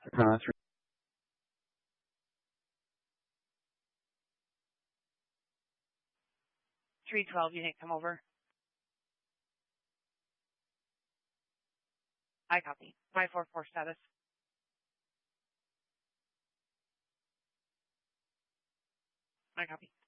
Uh, 312, you didn't come over. I copy. 544 status. I copy.